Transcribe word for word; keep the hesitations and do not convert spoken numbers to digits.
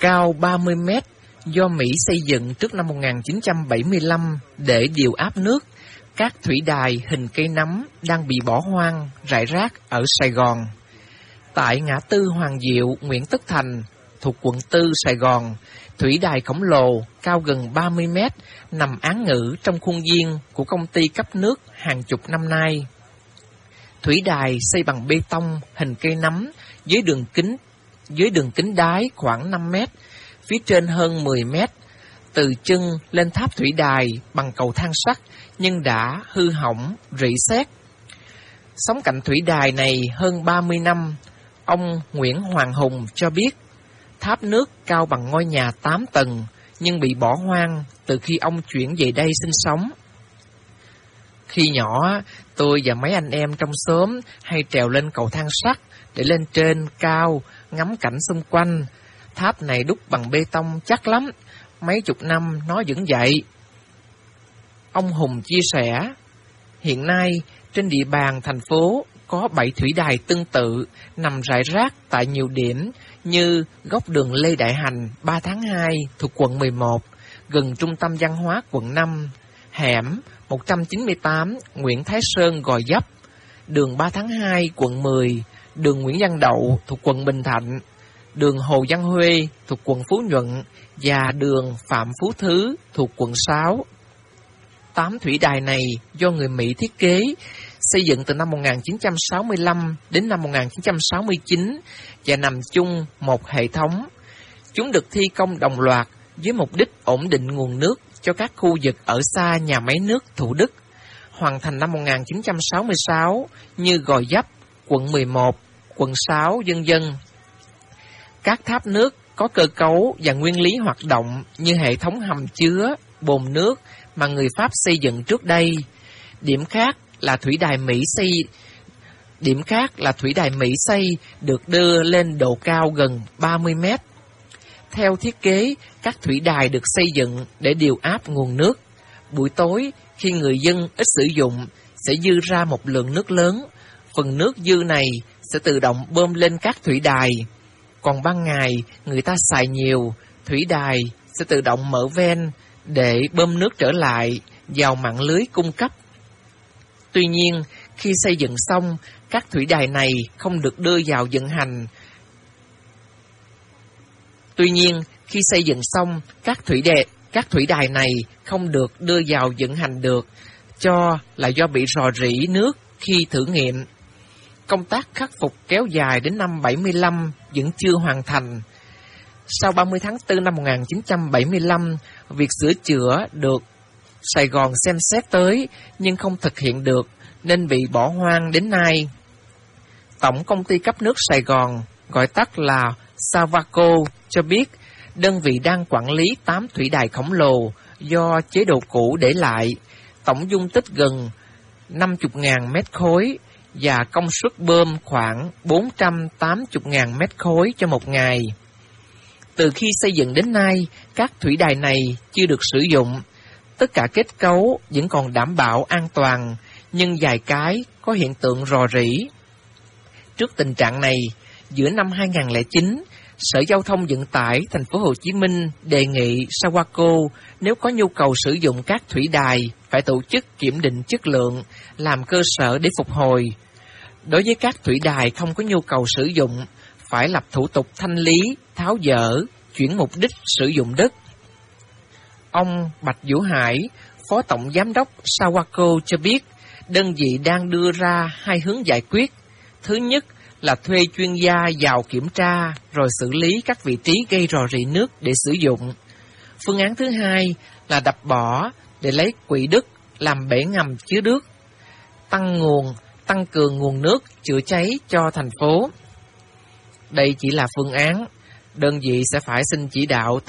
cao ba mươi mét do Mỹ xây dựng trước năm một nghìn chín trăm bảy mươi lăm để điều áp nước. Các thủy đài hình cây nấm đang bị bỏ hoang, rải rác ở Sài Gòn. Tại ngã tư Hoàng Diệu, Nguyễn Tất Thành, thuộc quận tư Sài Gòn, thủy đài khổng lồ cao gần ba mươi mét nằm án ngữ trong khuôn viên của công ty cấp nước hàng chục năm nay. Thủy đài xây bằng bê tông hình cây nấm với đường kính dưới đường kính đáy khoảng năm mét, phía trên hơn mười mét. Từ chân lên tháp thủy đài bằng cầu thang sắt nhưng đã hư hỏng, rỉ sét. Sống cạnh thủy đài này hơn ba mươi năm, ông Nguyễn Hoàng Hùng cho biết tháp nước cao bằng ngôi nhà tám tầng nhưng bị bỏ hoang từ khi ông chuyển về đây sinh sống. Khi nhỏ, tôi và mấy anh em trong xóm hay trèo lên cầu thang sắt để lên trên cao ngắm cảnh xung quanh. Tháp này đúc bằng bê tông chắc lắm, mấy chục năm nó vẫn vậy. Ông Hùng chia sẻ, hiện nay trên địa bàn thành phố có bảy thủy đài tương tự nằm rải rác tại nhiều điểm như góc đường Lê Đại Hành ba tháng hai thuộc quận mười một, gần trung tâm văn hóa quận năm, hẻm một trăm chín mươi tám Nguyễn Thái Sơn Gò Vấp, đường ba tháng hai quận mười, đường Nguyễn Văn Đậu thuộc quận Bình Thạnh, đường Hồ Văn Huê thuộc quận Phú Nhuận và đường Phạm Phú Thứ thuộc quận sáu. Tám thủy đài này do người Mỹ thiết kế, xây dựng từ năm một nghìn chín trăm sáu mươi lăm đến năm một nghìn chín trăm sáu mươi chín và nằm chung một hệ thống. Chúng được thi công đồng loạt với mục đích ổn định nguồn nước cho các khu vực ở xa nhà máy nước Thủ Đức, hoàn thành năm một nghìn chín trăm sáu mươi sáu như Gò Vấp, quận mười một, quận sáu, vân vân. Các tháp nước có cơ cấu và nguyên lý hoạt động như hệ thống hầm chứa, bồn nước mà người Pháp xây dựng trước đây. Điểm khác là thủy đài Mỹ xây Điểm khác là thủy đài Mỹ xây được đưa lên độ cao gần ba mươi mét. Theo thiết kế, các thủy đài được xây dựng để điều áp nguồn nước. Buổi tối, khi người dân ít sử dụng, sẽ dư ra một lượng nước lớn. Phần nước dư này sẽ tự động bơm lên các thủy đài. Còn ban ngày, người ta xài nhiều, thủy đài sẽ tự động mở van để bơm nước trở lại vào mạng lưới cung cấp. Tuy nhiên, khi xây dựng xong, các thủy đài này không được đưa vào vận hành. Tuy nhiên, khi xây dựng xong, các thủy đài, các thủy đài này không được đưa vào vận hành được, cho là do bị rò rỉ nước khi thử nghiệm. Công tác khắc phục kéo dài đến năm bảy mươi lăm vẫn chưa hoàn thành. Sau ba mươi tháng tư năm một nghìn chín trăm bảy mươi lăm, việc sửa chữa được Sài Gòn xem xét tới nhưng không thực hiện được nên bị bỏ hoang đến nay. Tổng công ty cấp nước Sài Gòn, gọi tắt là Savaco, cho biết đơn vị đang quản lý tám thủy đài khổng lồ do chế độ cũ để lại, tổng dung tích gần năm mươi nghìn mét khối và công suất bơm khoảng bốn trăm tám mươi nghìn mét khối cho một ngày. Từ khi xây dựng đến nay, các thủy đài này chưa được sử dụng. Tất cả kết cấu vẫn còn đảm bảo an toàn, nhưng vài cái có hiện tượng rò rỉ. Trước tình trạng này, giữa năm hai nghìn không trăm lẻ chín, Sở Giao thông Vận tải Thành phố Hồ Chí Minh đề nghị Savaco nếu có nhu cầu sử dụng các thủy đài phải tổ chức kiểm định chất lượng, làm cơ sở để phục hồi. Đối với các thủy đài không có nhu cầu sử dụng, phải lập thủ tục thanh lý, tháo dỡ, chuyển mục đích sử dụng đất. Ông Bạch Vũ Hải, Phó Tổng Giám đốc Savaco cho biết, đơn vị đang đưa ra hai hướng giải quyết. Thứ nhất là thuê chuyên gia vào kiểm tra rồi xử lý các vị trí gây rò rỉ nước để sử dụng. Phương án thứ hai là đập bỏ để lấy quỹ đất làm bể ngầm chứa nước, tăng nguồn, tăng cường nguồn nước chữa cháy cho thành phố. Đây chỉ là phương án, đơn vị sẽ phải xin chỉ đạo từ